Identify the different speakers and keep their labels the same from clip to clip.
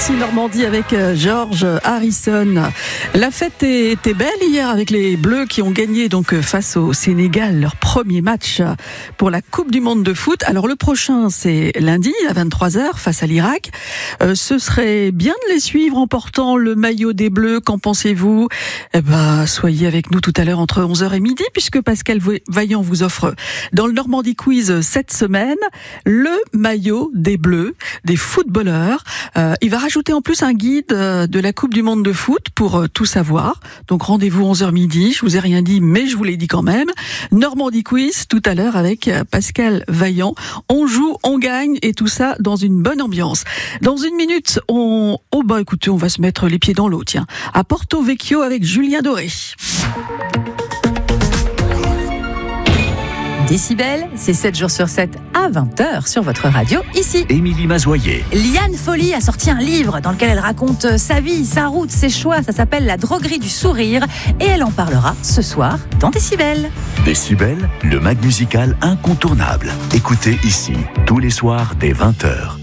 Speaker 1: ici Normandie avec George Harrison. La fête était belle hier avec les Bleus qui ont gagné donc face au Sénégal leur premier match pour la Coupe du Monde de foot. Alors le prochain c'est lundi à 23h face à l'Irak. Ce serait bien de les suivre en portant le maillot des Bleus. Qu'en pensez-vous ? Soyez avec nous tout à l'heure entre 11h et midi puisque Pascal Vaillant vous offre dans le Normandie Quiz cette semaine le maillot des Bleus, des footballeurs. Il va rajouter en plus un guide de la Coupe du Monde de foot pour tout savoir. Donc rendez-vous 11h midi, je vous ai rien dit mais je vous l'ai dit quand même. Normandie Quiz tout à l'heure avec Pascal Vaillant. On joue, on gagne et tout ça dans une bonne ambiance. Dans une minute, écoutez, on va se mettre les pieds dans l'eau, tiens. À Porto Vecchio avec Julien Doré.
Speaker 2: Décibel, c'est 7 jours sur 7 à 20h sur votre radio, ici.
Speaker 3: Émilie Mazoyer.
Speaker 2: Liane Folly a sorti un livre dans lequel elle raconte sa vie, sa route, ses choix. Ça s'appelle La droguerie du sourire et elle en parlera ce soir dans Décibel.
Speaker 3: Décibel, le mag musical incontournable. Écoutez ici, tous les soirs dès 20h.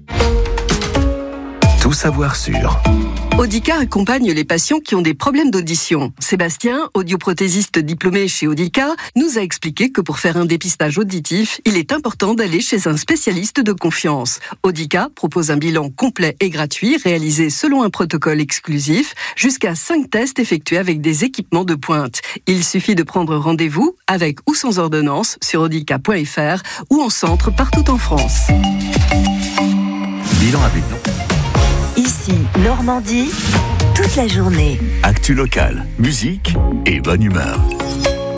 Speaker 3: Tout savoir sur...
Speaker 4: Audica accompagne les patients qui ont des problèmes d'audition. Sébastien, audioprothésiste diplômé chez Audica, nous a expliqué que pour faire un dépistage auditif, il est important d'aller chez un spécialiste de confiance. Audica propose un bilan complet et gratuit, réalisé selon un protocole exclusif, jusqu'à 5 tests effectués avec des équipements de pointe. Il suffit de prendre rendez-vous, avec ou sans ordonnance, sur audica.fr ou en centre partout en France.
Speaker 3: Bilan à but non.
Speaker 5: Ici, Normandie, toute la journée.
Speaker 3: Actu local, musique et bonne humeur.